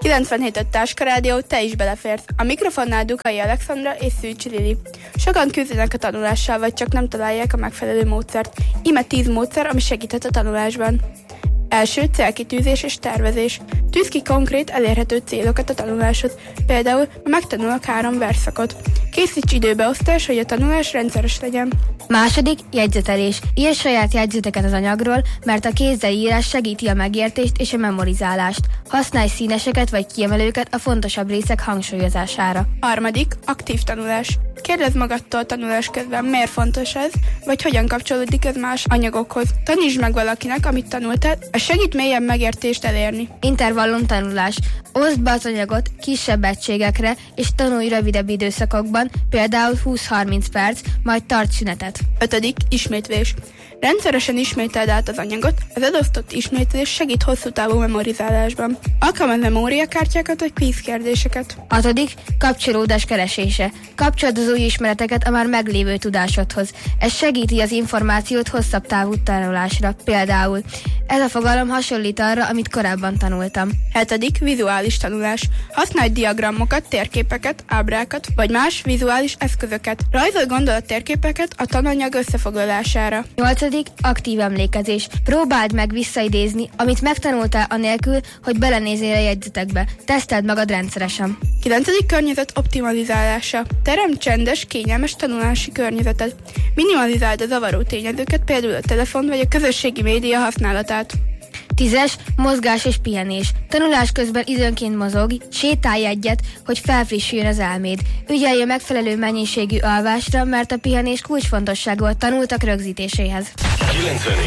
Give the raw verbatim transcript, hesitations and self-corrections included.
kilencvenhét öt Táska Rádió, te is beleférsz. A mikrofonnál Dukai Alexandra és Szűcs Lili. Sokan küzdenek a tanulással, vagy csak nem találják a megfelelő módszert. Íme tíz módszer, ami segíthet a tanulásban. Első, célkitűzés és tervezés. Tűz ki konkrét, elérhető célokat a tanuláshoz. Például, megtanulok három versszakot. Készíts időbeosztás, hogy a tanulás rendszeres legyen. Második, jegyzetelés. Írj saját jegyzeteket az anyagról, mert a kézzel írás segíti a megértést és a memorizálást. Használj színeseket vagy kiemelőket a fontosabb részek hangsúlyozására. Harmadik, aktív tanulás. Kérdezd magadtól a tanulás közben, miért fontos ez, vagy hogyan kapcsolódik ez más anyagokhoz. Tanítsd meg valakinek, amit tanultál, ez segít mélyebb megértést elérni. Intervallum tanulás. Oszd be az anyagot kisebb egységekre, és tanulj rövidebb időszakokban, például húsz-harminc perc, majd tarts szünetet. Ötödik, ismétlés. Rendszeresen ismételd át az anyagot, az elosztott ismétlés segít hosszú távú memorizálásban. Alkalmaz memóriakártyákat vagy kvízkérdéseket. Hatodik, kapcsolódás keresése. Kapcsold az új ismereteket a már meglévő tudásodhoz. Ez segíti az információt hosszabb távú tanulásra. Például ez a fogalom hasonlít arra, amit korábban tanultam. Hetedik, vizuális tanulás. Használj diagramokat, térképeket, ábrákat, vagy más vizuális eszközöket. Rajzolj gondolattérképeket a tananyag összefoglalására. Nyolcadik, aktív emlékezés. Próbáld meg visszaidézni, amit megtanultál anélkül, hogy belenézél a jegyzetekbe. Teszteld magad rendszeresen. Kilencedik, környezet optimalizálása. Teremts csendes, kényelmes tanulási környezetet. Minimalizáld a zavaró tényezőket, például a telefon vagy a közösségi média használatát. Tízes, mozgás és pihenés. Tanulás közben időnként mozogj, sétálj egyet, hogy felfrissüljön az elméd. Ügyelj a megfelelő mennyiségű alvásra, mert a pihenés kulcsfontosságú a tanultak rögzítéséhez.